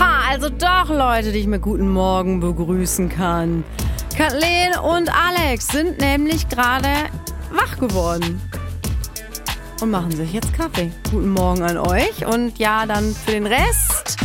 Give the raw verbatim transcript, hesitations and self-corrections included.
Ha, also doch Leute, die ich mit guten Morgen begrüßen kann. Kathleen und Alex sind nämlich gerade wach geworden und machen sich jetzt Kaffee. Guten Morgen an euch und ja, dann für den Rest